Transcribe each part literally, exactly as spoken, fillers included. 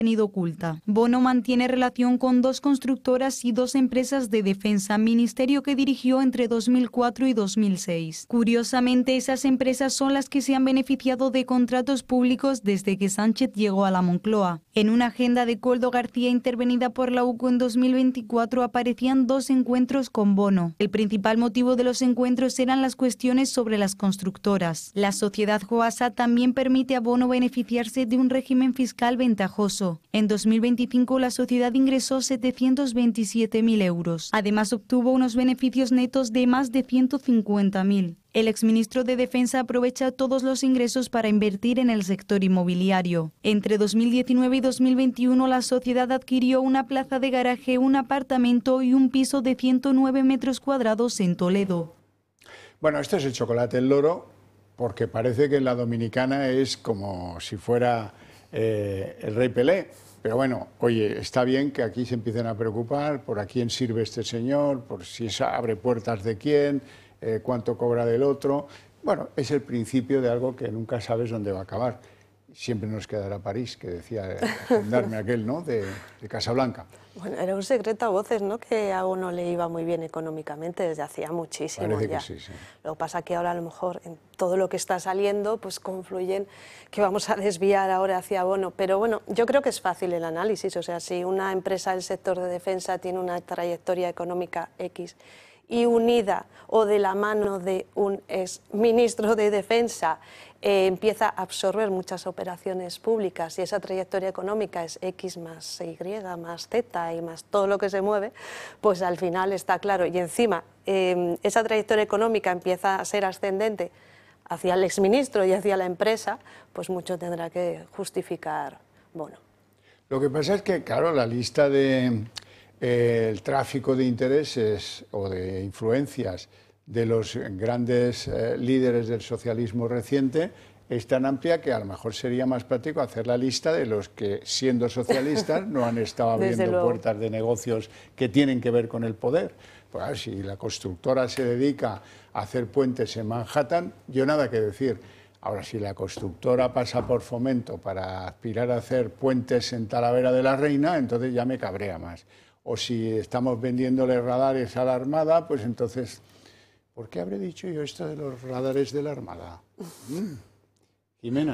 tenido oculta. Bono mantiene relación con dos constructoras y dos empresas de defensa, ministerio que dirigió entre dos mil cuatro y dos mil seis. Curiosamente, esas empresas son las que se han beneficiado de contratos públicos desde que Sánchez llegó a la Moncloa. En una agenda de Koldo García intervenida por la U C O en dos mil veinticuatro aparecían dos encuentros con Bono. El principal motivo de los encuentros eran las cuestiones sobre las constructoras. La sociedad Joasa también permite a Bono beneficiarse de un régimen fiscal ventajoso. En dos mil veinticinco la sociedad ingresó setecientos veintisiete mil euros. Además obtuvo unos beneficios netos de más de ciento cincuenta mil. El exministro de Defensa aprovecha todos los ingresos para invertir en el sector inmobiliario. Entre dos mil diecinueve y dos mil veintiuno la sociedad adquirió una plaza de garaje, un apartamento y un piso de ciento nueve metros cuadrados en Toledo. Bueno, esto es el chocolate el loro, porque parece que en la Dominicana es como si fuera eh, el rey Pelé. Pero bueno, oye, está bien que aquí se empiecen a preocupar por a quién sirve este señor, por si abre puertas de quién, eh, cuánto cobra del otro. Bueno, es el principio de algo que nunca sabes dónde va a acabar. Siempre nos quedará París, que decía el gendarme aquel, ¿no?, de, de Casablanca. Bueno, era un secreto a voces, ¿no?, que a uno le iba muy bien económicamente desde hacía muchísimo Parece ya. Que sí, sí. Lo que pasa que ahora a lo mejor en todo lo que está saliendo pues confluyen que vamos a desviar ahora hacia Bono. Pero bueno, yo creo que es fácil el análisis. O sea, si una empresa del sector de defensa tiene una trayectoria económica X y unida o de la mano de un ex ministro de Defensa eh, empieza a absorber muchas operaciones públicas y esa trayectoria económica es X más Y más Z y más todo lo que se mueve, pues al final está claro. Y encima eh, esa trayectoria económica empieza a ser ascendente hacia el exministro y hacia la empresa, pues mucho tendrá que justificar Bono. Lo que pasa es que, claro, la lista de eh, el tráfico de intereses o de influencias de los grandes eh, líderes del socialismo reciente es tan amplia que a lo mejor sería más práctico hacer la lista de los que, siendo socialistas, no han estado abriendo puertas de negocios que tienen que ver con el poder. Pues, claro, si la constructora se dedica a hacer puentes en Manhattan, yo nada que decir. Ahora, si la constructora pasa por Fomento para aspirar a hacer puentes en Talavera de la Reina, entonces ya me cabrea más. O si estamos vendiéndole radares a la Armada, pues entonces, ¿por qué habré dicho yo esto de los radares de la Armada? Mm. Jimena,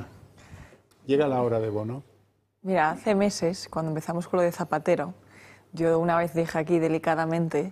llega la hora de Bono. Mira, hace meses, cuando empezamos con lo de Zapatero, yo una vez dije aquí delicadamente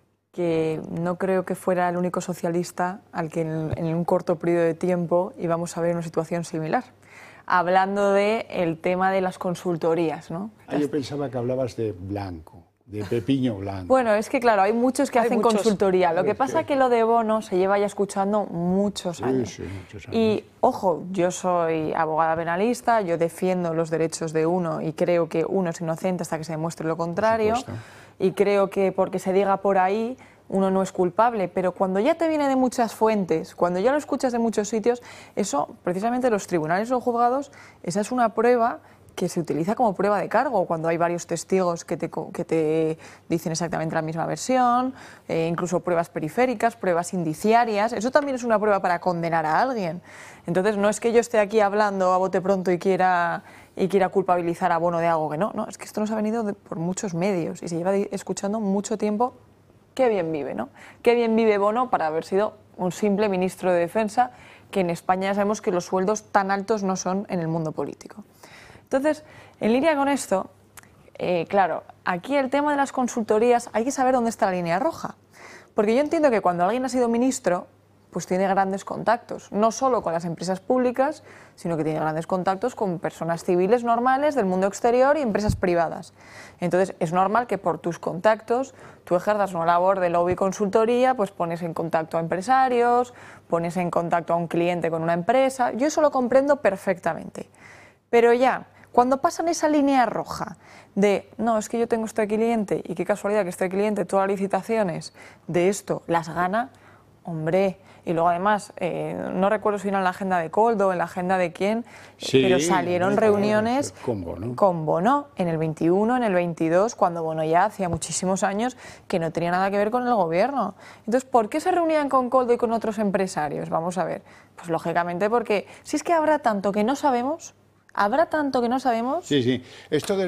que no creo que fuera el único socialista al que en, en un corto periodo de tiempo íbamos a ver una situación similar. Hablando del tema de las consultorías, ¿no? Ah, yo pensaba que hablababas de Blanco, de Pepiño Blanco. Bueno, es que claro, hay muchos que hay hacen muchos. consultoría. Lo que Es pasa es que... que lo de Bono se lleva ya escuchando muchos sí, años. Sí, muchos años. Y, ojo, yo soy abogada penalista, yo defiendo los derechos de uno y creo que uno es inocente hasta que se demuestre lo contrario. Y creo que porque se diga por ahí, uno no es culpable, pero cuando ya te viene de muchas fuentes, cuando ya lo escuchas de muchos sitios, eso, precisamente los tribunales o los juzgados, esa es una prueba que se utiliza como prueba de cargo, cuando hay varios testigos que te, que te dicen exactamente la misma versión, eh, incluso pruebas periféricas, pruebas indiciarias, eso también es una prueba para condenar a alguien. Entonces no es que yo esté aquí hablando a bote pronto y quiera, y quiera culpabilizar a Bono de algo que no, no, es que esto nos ha venido de, por muchos medios y se lleva escuchando mucho tiempo. Qué bien vive, ¿no? Qué bien vive Bono para haber sido un simple ministro de Defensa, que en España ya sabemos que los sueldos tan altos no son en el mundo político. Entonces, en línea con esto, eh, claro, aquí el tema de las consultorías hay que saber dónde está la línea roja. Porque yo entiendo que cuando alguien ha sido ministro, pues tiene grandes contactos, no solo con las empresas públicas, sino que tiene grandes contactos con personas civiles normales del mundo exterior y empresas privadas. Entonces, es normal que por tus contactos tú ejerzas una labor de lobby y consultoría, pues pones en contacto a empresarios, pones en contacto a un cliente con una empresa. Yo eso lo comprendo perfectamente. Pero ya, cuando pasan esa línea roja de, no, es que yo tengo este cliente y qué casualidad que este cliente todas las licitaciones de esto las gana, hombre. Y luego además, eh, no recuerdo si era en la agenda de Koldo o en la agenda de quién, sí, pero salieron no, reuniones con Bono. con Bono en el veintiuno, en el veintidós, cuando Bono ya hacía muchísimos años que no tenía nada que ver con el gobierno. Entonces, ¿por qué se reunían con Koldo y con otros empresarios? Vamos a ver. Pues lógicamente porque si es que habrá tanto que no sabemos, habrá tanto que no sabemos... Sí, sí. Esto de